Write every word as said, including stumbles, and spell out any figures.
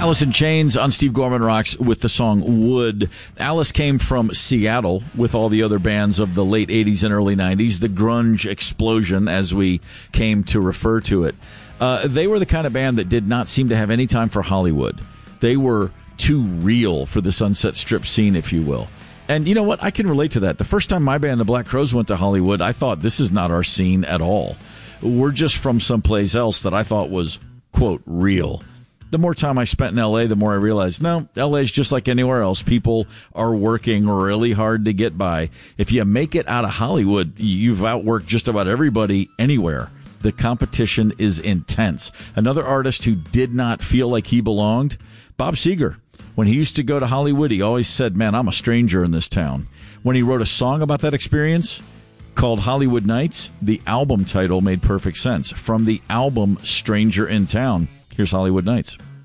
Alice in Chains on Steve Gorman Rocks with the song Wood. Alice came from Seattle with all the other bands of the late eighties and early nineties, the grunge explosion as we came to refer to it. Uh, they were the kind of band that did not seem to have any time for Hollywood. They were too real for the Sunset Strip scene, if you will. And you know what? I can relate to that. The first time my band, the Black Crowes, went to Hollywood, I thought this is not our scene at all. We're just from someplace else that I thought was, quote, real. The more time I spent in L A, the more I realized, no, L A is just like anywhere else. People are working really hard to get by. If you make it out of Hollywood, you've outworked just about everybody anywhere. The competition is intense. Another artist who did not feel like he belonged, Bob Seger. When he used to go to Hollywood, he always said, man, I'm a stranger in this town. When he wrote a song about that experience called Hollywood Nights, the album title made perfect sense. From the album Stranger in Town, here's Hollywood Nights.